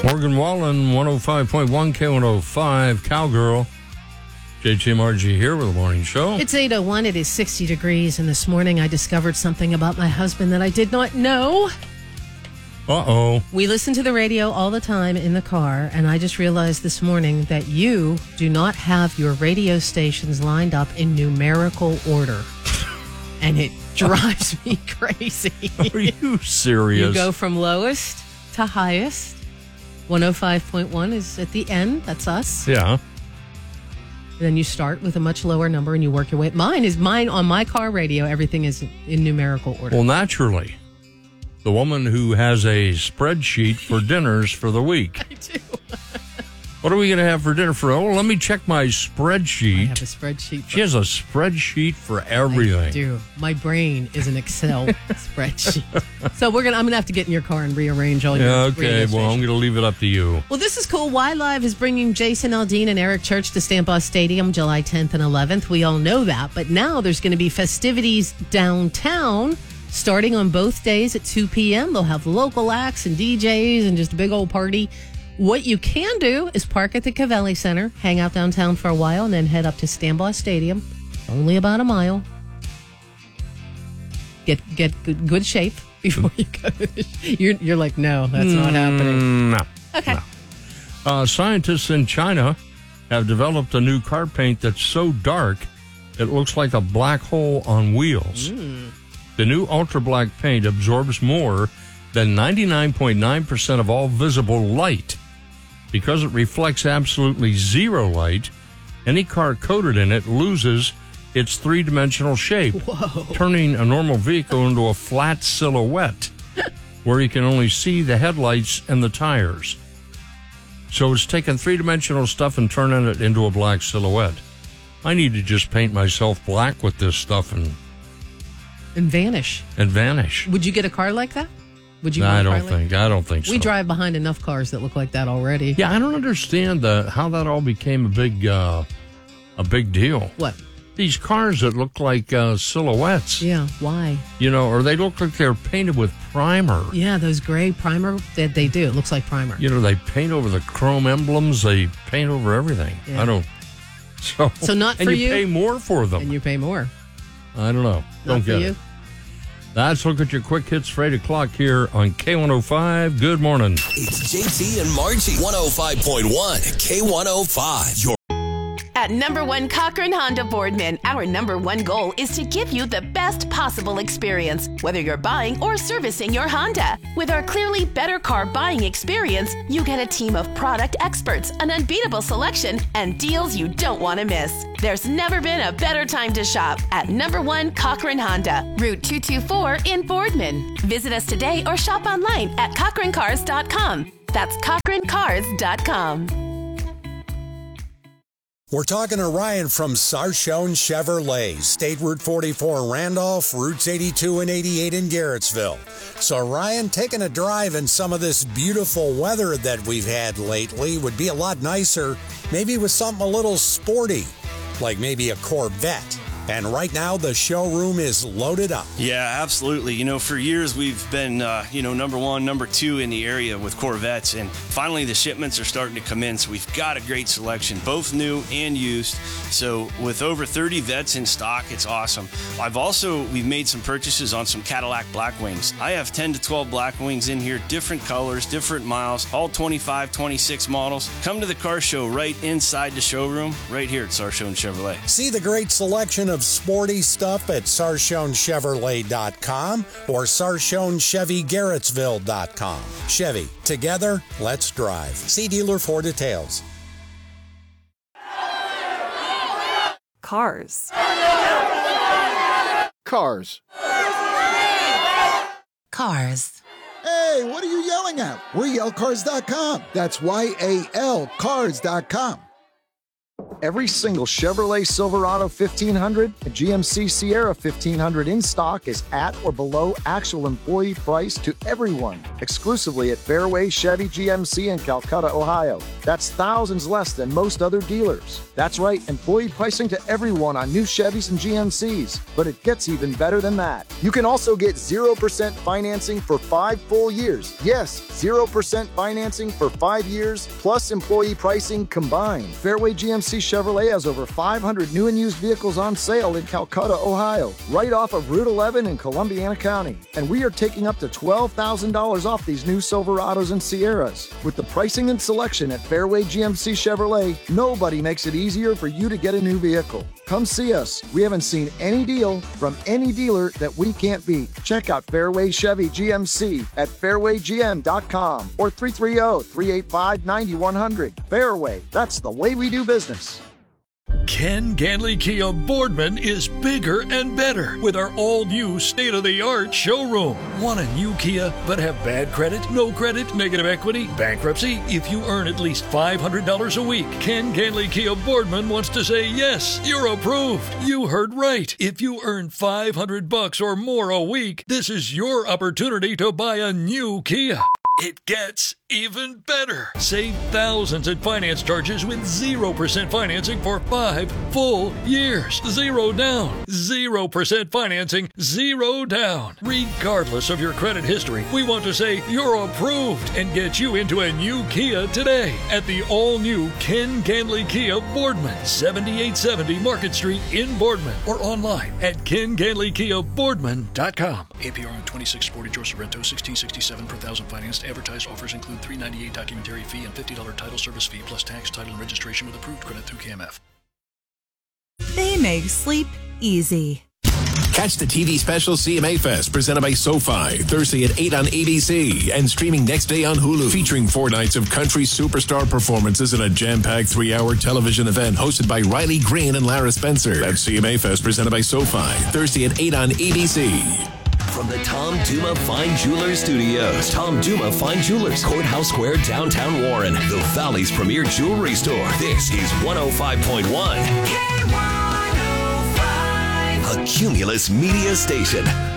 Morgan Wallen, 105.1 K105, Cowgirl. JT Margie here with the morning show. It's 8:01. It is 60 degrees, and this morning I discovered something about my husband that I did not know. Uh-oh. We listen to the radio all the time in the car, and I just realized this morning that you do not have your radio stations lined up in numerical order. And it drives me crazy. Are you serious? You go from lowest to highest. 105.1 is at the end. That's us. Yeah. Then you start with a much lower number and you work your way. Mine on my car radio. Everything is in numerical order. Well, naturally, the woman who has a spreadsheet for dinners for the week. I do. What are we going to have for dinner let me check my spreadsheet. I have a spreadsheet. She has a spreadsheet for everything. I do. My brain is an Excel spreadsheet. So I'm going to have to get in your car and rearrange all your Okay, radio well, stations. I'm going to leave it up to you. Well, this is cool. Y Live is bringing Jason Aldean and Eric Church to Stambaugh Stadium July 10th and 11th. We all know that. But now there's going to be festivities downtown starting on both days at 2 p.m. They'll have local acts and DJs and just a big old party. What you can do is park at the Cavelli Center, hang out downtown for a while, and then head up to Stambaugh Stadium. Only about a mile. Get good shape before you go. You're like, no, that's not happening. No. Okay. No. Scientists in China have developed a new car paint that's so dark it looks like a black hole on wheels. The new ultra black paint absorbs more than 99.9% of all visible light. Because it reflects absolutely zero light, any car coated in it loses its three-dimensional shape, turning a normal vehicle into a flat silhouette where you can only see the headlights and the tires. So it's taking three-dimensional stuff and turning it into a black silhouette. I need to just paint myself black with this stuff and vanish. Would you get a car like that? Would you? I don't think so. We drive behind enough cars that look like that already. Yeah, I don't understand how that all became a big deal. What? These cars that look like silhouettes. Yeah, why? Or they look like they're painted with primer. Yeah, those gray primer, they do. It looks like primer. They paint over the chrome emblems. They paint over everything. Yeah. I don't. So not for you. And you pay more for them. And you pay more. I don't know. Don't get it. Let's look at your quick hits for 8 o'clock here on K105. Good morning. It's JT and Margie, 105.1 K105. At Number One Cochran Honda Boardman, our number one goal is to give you the best possible experience, whether you're buying or servicing your Honda. With our clearly better car buying experience, you get a team of product experts, an unbeatable selection, and deals you don't want to miss. There's never been a better time to shop at Number One Cochran Honda, Route 224 in Boardman. Visit us today or shop online at CochranCars.com. That's CochranCars.com. We're talking to Ryan from Sarchone Chevrolet, State Route 44 Randolph, Routes 82 and 88 in Garrettsville. So Ryan, taking a drive in some of this beautiful weather that we've had lately would be a lot nicer, maybe with something a little sporty, like maybe a Corvette. And right now, the showroom is loaded up. Yeah, absolutely. For years we've been, number one, number two in the area with Corvettes. And finally, the shipments are starting to come in. So we've got a great selection, both new and used. So with over 30 Vettes in stock, it's awesome. We've made some purchases on some Cadillac Blackwings. I have 10 to 12 Blackwings in here, different colors, different miles, all 25, 26 models. Come to the car show right inside the showroom, right here at Sarchone Chevrolet. See the great selection of sporty stuff at SarchoneChevrolet.com or SarchoneChevyGarrettsville.com. Chevy, together, let's drive. See dealer for details. Cars. Cars. Cars. Hey, what are you yelling at? We're YellCars.com. That's YAL Cars.com. Every single Chevrolet Silverado 1500 and GMC Sierra 1500 in stock is at or below actual employee price to everyone, exclusively at Fairway Chevy GMC in Calcutta, Ohio. That's thousands less than most other dealers. That's right, employee pricing to everyone on new Chevys and GMCs. But it gets even better than that. You can also get 0% financing for 5 full years. Yes, 0% financing for 5 years, plus employee pricing combined. Fairway GMC Chevrolet has over 500 new and used vehicles on sale in Calcutta, Ohio, right off of Route 11 in Columbiana County. And we are taking up to $12,000 off these new Silverados and Sierras. With the pricing and selection at Fairway GMC Chevrolet, nobody makes it easier for you to get a new vehicle. Come see us. We haven't seen any deal from any dealer that we can't beat. Check out Fairway Chevy GMC at fairwaygm.com or 330-385-9100. Fairway, that's the way we do business. Ken Ganley Kia Boardman is bigger and better with our all-new state-of-the-art showroom. Want a new Kia but have bad credit, no credit, negative equity, bankruptcy? If you earn at least $500 a week, Ken Ganley Kia Boardman wants to say yes, you're approved. You heard right. If you earn $500 or more a week, this is your opportunity to buy a new Kia. It gets even better. Save thousands in finance charges with 0% financing for 5 full years. 0 down. 0% financing, 0 down. Regardless of your credit history, we want to say you're approved and get you into a new Kia today at the all-new Ken Ganley Kia Boardman, 7870 Market Street in Boardman, or online at KenGanleyKiaBoardman.com. APR on 2640 George Sorrento, $1,667 per thousand financed. Advertised offers include $398 documentary fee and $50 title service fee plus tax, title, and registration with approved credit through KMF. They make sleep easy. Catch the TV special CMA Fest presented by SoFi Thursday at 8 on ABC and streaming next day on Hulu, featuring 4 nights of country superstar performances in a jam-packed 3-hour television event hosted by Riley Green and Lara Spencer. That's CMA Fest presented by SoFi Thursday at 8 on ABC. From the Tom Duma Fine Jewelers Studios, Tom Duma Fine Jewelers, Courthouse Square, downtown Warren, the Valley's premier jewelry store. This is 105.1 K105, a Cumulus Media Station.